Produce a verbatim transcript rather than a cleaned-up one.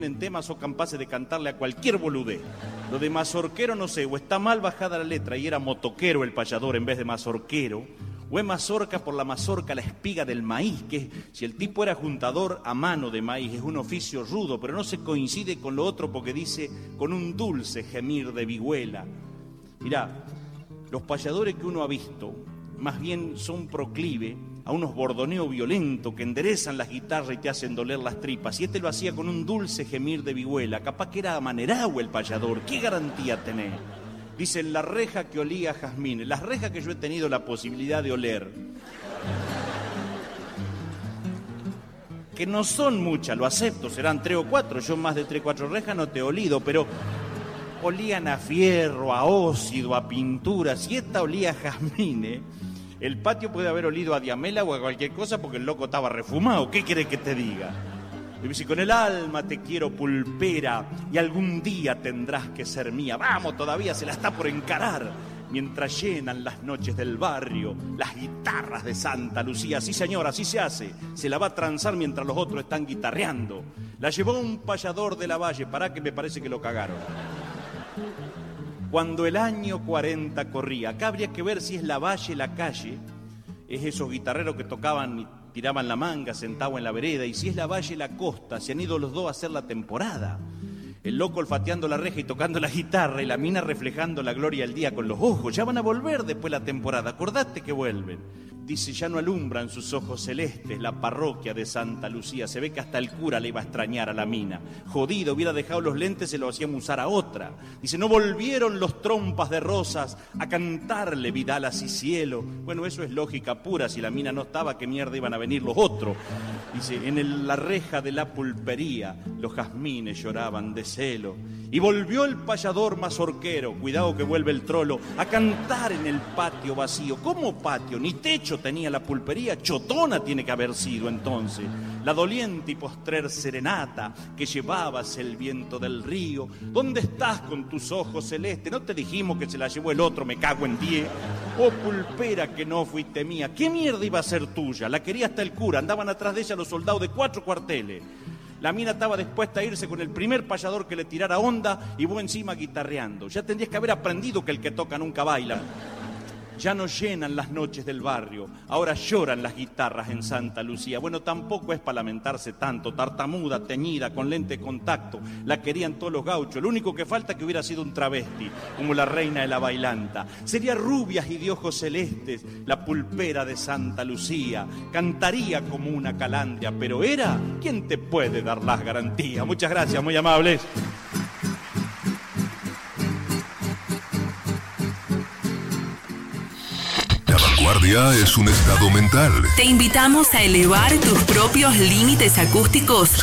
En temas son capaces de cantarle a cualquier boludez. Lo de mazorquero no sé, o está mal bajada la letra y era motoquero el payador en vez de mazorquero, o es mazorca por la mazorca, la espiga del maíz, que si el tipo era juntador a mano de maíz, es un oficio rudo, pero no se coincide con lo otro porque dice con un dulce gemir de vihuela. Mirá, los payadores que uno ha visto, más bien son proclive a unos bordoneos violentos que enderezan las guitarras y te hacen doler las tripas. Y este lo hacía con un dulce gemir de vihuela. Capaz que era amanerado el payador. ¿Qué garantía tenés? Dicen la reja que olía a jazmín. Las rejas que yo he tenido la posibilidad de oler, que no son muchas, lo acepto, serán tres o cuatro. Yo más de tres o cuatro rejas no te he olido, pero olían a fierro, a óxido, a pintura. Si esta olía a jazmín, ¿eh? El patio puede haber olido a diamela o a cualquier cosa porque el loco estaba refumado. ¿Qué querés que te diga? Y dice, con el alma te quiero pulpera y algún día tendrás que ser mía. Vamos, todavía se la está por encarar. Mientras llenan las noches del barrio las guitarras de Santa Lucía. Sí, señor, así se hace. Se la va a transar mientras los otros están guitarreando. La llevó un payador de la Valle. Pará que me parece que lo cagaron. Cuando el año cuarenta corría, acá habría que ver si es la Valle, la calle, es esos guitarreros que tocaban y tiraban la manga sentados en la vereda, y si es la Valle, la costa, se han ido los dos a hacer la temporada. El loco olfateando la reja y tocando la guitarra, y la mina reflejando la gloria del día con los ojos. Ya van a volver después la temporada, acordate que vuelven. Dice, ya no alumbran sus ojos celestes la parroquia de Santa Lucía. Se ve que hasta el cura le iba a extrañar a la mina. Jodido, hubiera dejado los lentes, se los hacían usar a otra. Dice, no volvieron los trompas de rosas a cantarle vidalas y cielo. Bueno, eso es lógica pura. Si la mina no estaba, ¿qué mierda iban a venir los otros? Dice, en el, la reja de la pulpería los jazmines lloraban de celo. Y volvió el payador mazorquero, cuidado que vuelve el trolo, a cantar en el patio vacío. ¿Cómo patio? Ni techo tenía la pulpería, chotona tiene que haber sido entonces. La doliente y postrer serenata que llevabas el viento del río. ¿Dónde estás con tus ojos celestes? ¿No te dijimos que se la llevó el otro? Me cago en diez. Oh, pulpera que no fuiste mía. ¿Qué mierda iba a ser tuya? La quería hasta el cura, andaban atrás de ella los soldados de cuatro cuarteles. La mina estaba dispuesta a irse con el primer payador que le tirara onda y vos encima guitarreando. Ya tendrías que haber aprendido que el que toca nunca baila. Ya no llenan las noches del barrio, ahora lloran las guitarras en Santa Lucía. Bueno, tampoco es para lamentarse tanto, tartamuda, teñida, con lente de contacto. La querían todos los gauchos, lo único que falta es que hubiera sido un travesti, como la reina de la bailanta. Sería rubias y de ojos celestes, la pulpera de Santa Lucía. Cantaría como una calandria, pero era, ¿quién te puede dar las garantías? Muchas gracias, muy amables. Vanguardia es un estado mental. Te invitamos a elevar tus propios límites acústicos